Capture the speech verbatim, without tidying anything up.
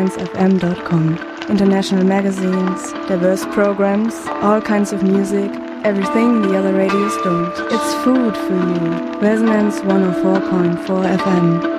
resonance f m dot com. International magazines, diverse programs, all kinds of music, everything the other radios don't. It's food for you. Resonance one oh four point four F M.